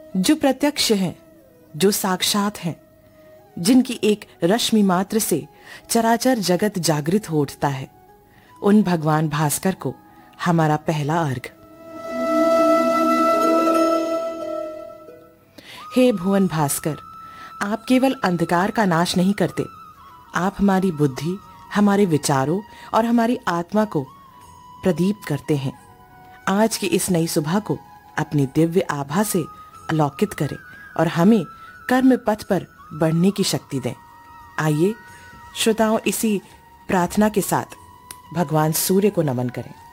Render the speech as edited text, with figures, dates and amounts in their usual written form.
जो प्रत्यक्ष हैं, जो साक्षात हैं, जिनकी एक रश्मि मात्र से चराचर जगत जागृत हो उठता है, उन भगवान भास्कर को हमारा पहला अर्घ। हे भुवन भास्कर, आप केवल अंधकार का नाश नहीं करते, आप हमारी बुद्धि, हमारे विचारों और हमारी आत्मा को प्रदीप्त करते हैं। आज की इस नई सुबह को अपनी दिव्य आभा से अलौकित करें और हमें कर्म पथ पर बढ़ने की शक्ति दें। आइए श्रोताओं, इसी प्रार्थना के साथ भगवान सूर्य को नमन करें।